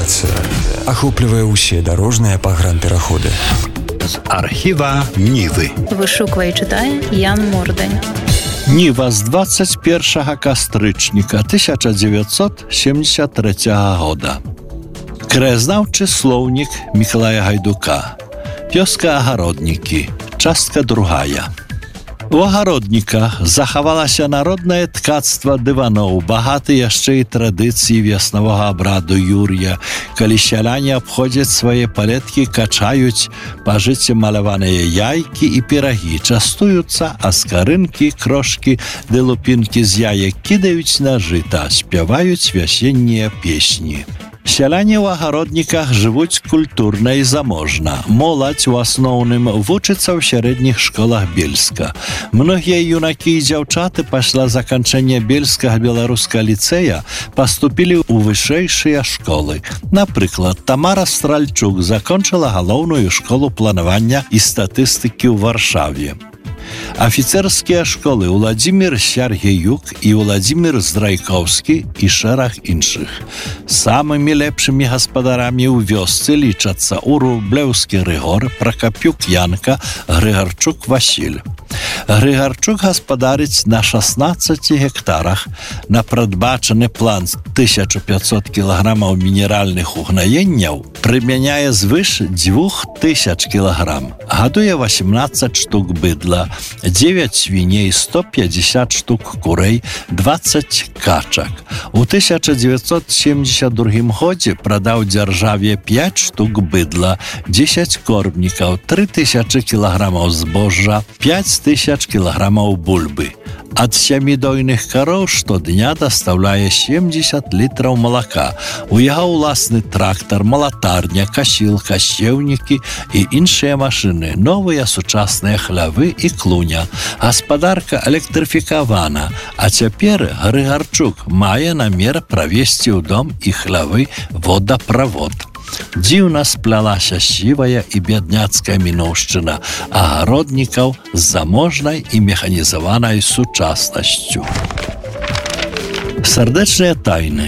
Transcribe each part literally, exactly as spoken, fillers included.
Навігацыя ахоплівае ўсе дарожныя пагранпераходы. З архіва Нівы. Вышуквае і чытае Ян Мордань. Ніва з двадцять першага кастрычніка тысяча дзевяцьсот семьдесят трэцяга года. Краязнаўчы слоўнік Мікалая Гайдука. Вёска Агароднікі. Частка другая. У агародніках захавалася народнае ткацтва дываноў, багаты яшчэ і традыцыі веснавога абраду Юр'я, калі сяляне абходзяць свае палеткі, качаюць па жыце маляваныя яйкі і пірагі, частуюцца, а скарынкі, крошкі ды лупінкі з яек кідаюць на жыта, спяваюць вясеннія песні. Сяляне ў агародніках жывуць культурна і заможна. Моладзь у асноўным вучыцца ў сярэдніх школах Бельска. Многія юнакі і дзяўчаты пасля заканчэння Бельскага беларускага ліцэя паступілі ў вышэйшыя школы. Напрыклад, Тамара Стральчук закончыла галоўную школу планавання і статыстыкі ў Варшаве. Афіцэрскія школы Уладзімір Сяргеюк і Уладзімір Здрайкоўскі і шэраг іншых. Самымі лепшымі гаспадарамі ў вёсцы лічацца Урублеўскі Рыгор, Пракапюк Янка, Грыгарчук Васіль. Грыгарчук гаспадарыць на шаснаццаці гектарах. На прадбачаны план тысяча пятьсот кілаграмаў мінеральных угнаенняў прымяняе звыш дзвюх тысяч кілаграм. Гадуе восемнадцать штук быдла, девять свіней, сто пятьдесят штук курэй, двадцать качак. У тысяча дзевяцьсот семьдесят другім годзе прадаў дзяржаве пять штук быдла, десять кормнікаў, три тысячи кілаграмаў збожжа, пять тысяч кілаграмаў бульбы. Ад сямі дойных кароў штодня дастаўляе семьдесят літраў малака. У яго ўласны трактар, малатарня, касілка, сеўнікі і іншыя машыны, новыя сучасныя хлявы і клуня. Гаспадарка электрыфікавана, а цяпер Грыгарчук мае намер правесці ў дом і хлявы водаправод. Дзіўна сплялася сівая і бядняцкая міноўшчына агароднікаў з заможнай і механізаванай сучаснасцю. Сардэчныя тайны.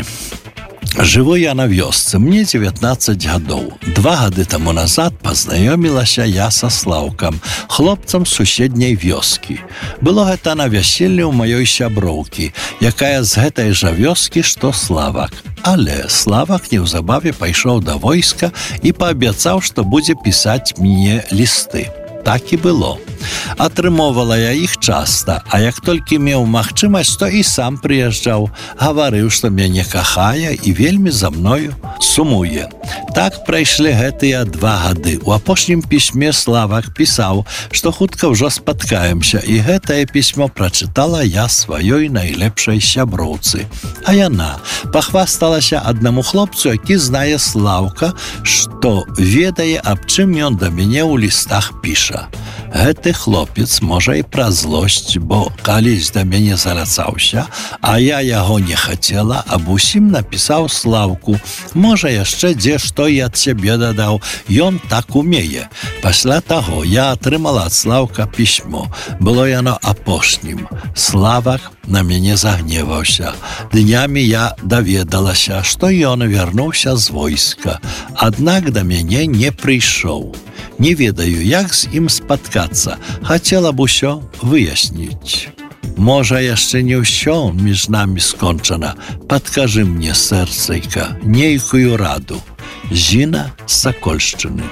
Жыву я на вёсцы, мне девятнадцать гадоў. Два гады таму назад пазнаёмілася я са Слаўкам, хлопцам з суседняй вёскі. Было гэта на вяселле ў маёй сяброўкі, якая з гэтай жа вёскі, што Славак. Але Славак неўзабаве пайшоў да войска і паабяцаў, што будзе пісаць мне лісты. Так і было. Атрымоўвала я іх часта, а як толькі меў магчымасць, то і сам прыязджаў, гаварыў, што мяне кахае і вельмі за мною сумуе. Так прайшлі гэтыя два гады. У апошнім пісьме Славак пісаў, што хутка ўжо спаткаемся, і гэтае пісьмо прачытала я сваёй найлепшай сяброўцы. А яна пахвасталася аднаму хлопцу, які знае Слаўка, што ведае, аб чым ён да мяне ў лістах піша. Гэты хлопец, можа, і пра злосць, бо калісь да мяне зарацаўся, а я яго не хацела, аб усім напісаў Слаўку. Можа, яшчэ дзе што і ад сябе дадаў. Ён так умее. Пасля таго я атрымала ад Слаўка пісьмо. Было яно апошнім. Славак на мяне загневаўся. Днямі я даведалася, што ён вярнуўся з войска. Аднак да мяне не прыйшоў. Не ведаю, як з ім спаткацца. Хацела б усё выясніць. Можа, яшчэ не ўсё між намі скончана. Падкажы мне, сэрцайка, нейкую раду. Зіна з Сакольшчыны.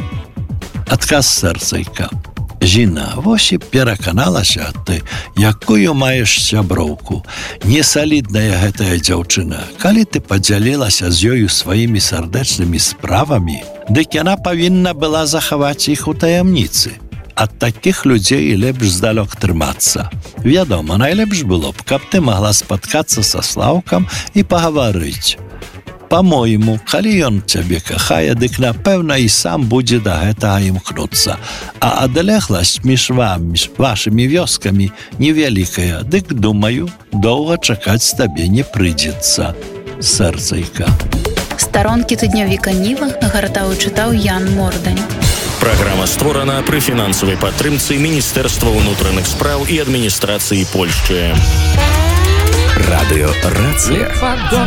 Адказ сэрцайка. Зіна, вось і пераканалася ты, якую маеш сяброўку. Несалідная гэтая дзяўчына. Калі ты падзялілася з ёю сваімі сардэчнымі справамі, дык яна павінна была захаваць іх у таямніцы. Ад такіх людзей лепш здалёк трымацца. Вядома, найлепш было б, каб ты магла спаткацца са Слаўкам і пагаварыць. Па-мойму, калі ён цябе кахае, дык, напэўна, і сам будзе да гэтага імкнуцца. А адлегласць між вамі, вашымі вёскамі невялікая, дык, думаю, доўга чакаць табе не прыйдзецца. Сэрцайка. Старонкі тыднёвіка Ніва гартаў і чытаў Ян Мордань. Праграма створана пры фінансавай падтрымцы Міністэрства ўнутраных спраў і адміністрацыі Польшчы. Радыё Рацыя.